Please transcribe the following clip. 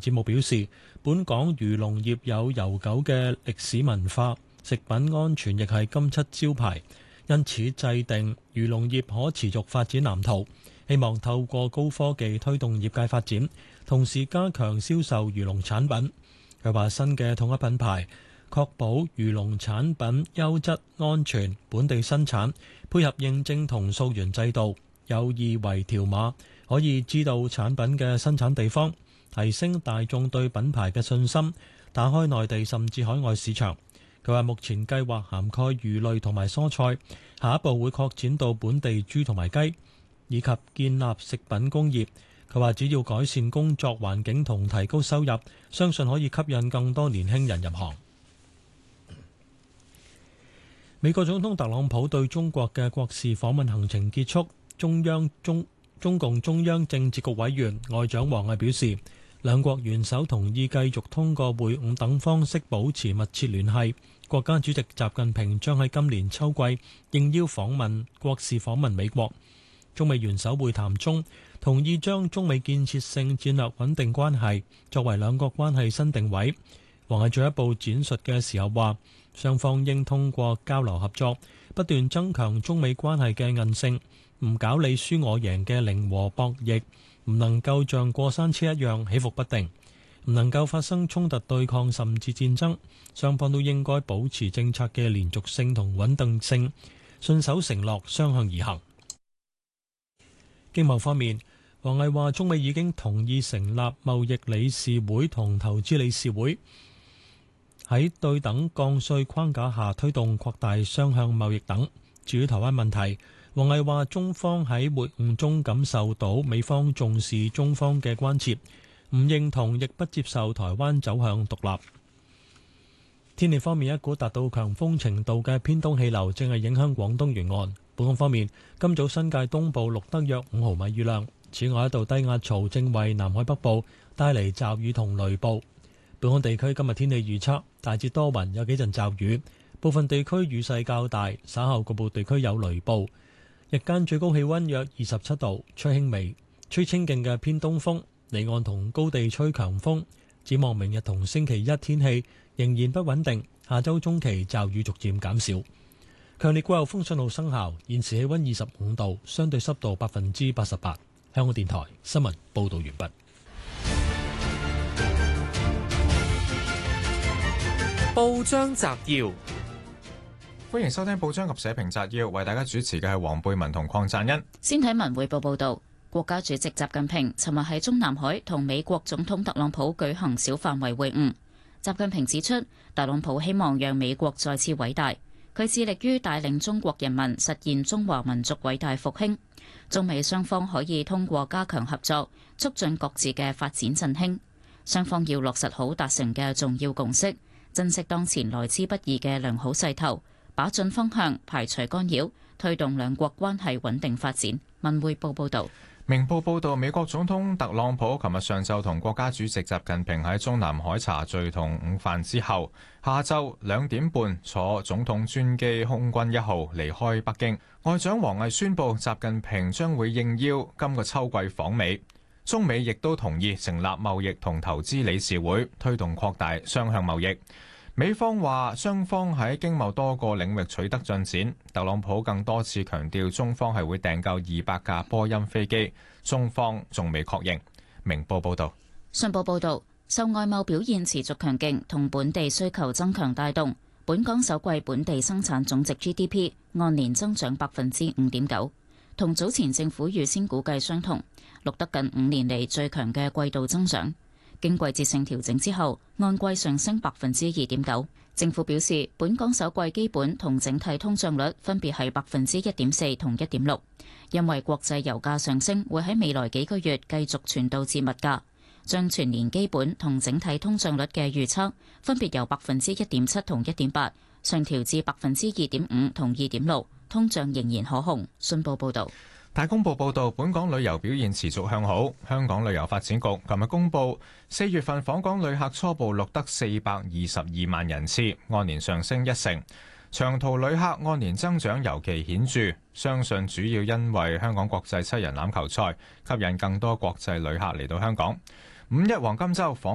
節目表示，本港漁農業有悠久嘅歷史文化，食品安全亦係金漆招牌，因此制定漁農業可持續發展藍圖，希望透過高科技推動業界發展，同時加強銷售漁農產品。佢話新嘅統一品牌確保漁農產品優質安全、本地生產，配合認證同溯源制度，有二維條碼，可以知道產品嘅生產地方，提升大眾對品牌嘅信心，打開內地甚至海外市場。佢話目前計劃涵蓋魚類同埋蔬菜，下一步會擴展到本地豬同埋雞，以及建立食品工業。佢話只要改善工作環境同提高收入，相信可以吸引更多年輕人入行。美國總統特朗普對中國嘅國事訪問行程結束，中共中央政治局委員外長王毅表示，兩國元首同意繼續通過會晤等方式保持密切聯繫。國家主席習近平將喺今年秋季應邀國事訪問美國。中美元首會談中同意將中美建設性戰略穩定關係作為兩國關係新定位。王毅進一步闡述嘅時候話，雙方應通過交流合作，不斷增強中美關係嘅韌性，唔搞你輸我贏嘅零和博弈，唔能夠像過山車一樣起伏不定，唔能夠發生衝突對抗甚至戰爭。雙方都應該保持政策嘅連續性同穩定性，信守承諾，雙向而行。經貿方面，王毅話中美已經同意成立貿易理事會同投資理事會，喺對等降稅框架下推動擴大雙向貿易等。至於台灣問題，王毅話中方喺會晤中感受到美方重視中方嘅關切，唔認同亦不接受台灣走向獨立。天氣方面，一股達到強風程度嘅偏東氣流正係影響廣東沿岸。本港方面，今早新界東部錄得約5毫米雨量。此外，一道低壓槽正為南海北部帶嚟驟雨同雷暴。本港地區今日天氣預測大致多雲，有幾陣驟雨，部分地區雨勢較大，稍後局部地區有雷暴。日間最高氣溫約27度，吹輕微，吹清勁嘅偏東風，離岸同高地吹強風。展望明日同星期一天氣仍然不穩定，下周中期驟雨逐漸減少。強烈季候風信號生效，現時氣溫25度，相對濕度88%。香港電台新聞報道完畢。 報章摘要，歡迎收聽報章及社評摘要，為大家主持嘅係黃貝文同鄺贊恩。 先睇文匯報報道，國家主席習近平尋日喺中南海同美國總統特朗普舉行小範圍會晤。習近平指出，特朗普希望讓美國再次偉大，佢致力於帶領中國人民實現中華民族偉大復興。中美雙方可以通過加強合作，促進各自嘅發展振興。雙方要落實好達成嘅重要共識，珍惜當前來之不易嘅良好勢頭，把準方向，排除干擾，推動兩國關係穩定發展。文匯報報道。 明報報道，美國總統特朗普琴日上晝同國家主席習近平喺中南海茶聚同午飯之後，下晝2點半坐總統專機空軍1號離開北京。外長王毅宣布，習近平將會應邀今個秋季訪美。中美亦都同意成立貿易同投資理事會，推動擴大雙向貿易。美方話雙方喺經貿多個領域取得進展，特朗普更多次強調中方係會訂購200架波音飛機，中方仲未確認。明報報道。 信報報道，受外貿表現持續強勁同本地需求增強帶動，本港首季本地生產總值 GDP 按年增長5.9%，同早前政府預先估計相同，錄得近5年嚟最強嘅季度增長。經季節性調整之後，按季上升2.9%。政府表示，本港首季基本同整體通脹率分別係1.4%同1.6%，因為國際油價上升會喺未來幾個月繼續傳導至物價，將全年基本同整體通脹率嘅預測分別由1.7%同1.8%上調至2.5%同2.6%，通脹仍然可控。信報報導。 大公報報導，本港旅遊表現持續向好。香港旅遊發展局琴日公布，4月份訪港旅客初步錄得422萬人次，按年上升1%。長途旅客按年增長尤其顯著，相信主要因為香港國際7人欖球賽吸引更多國際旅客嚟到香港。5一黃金週訪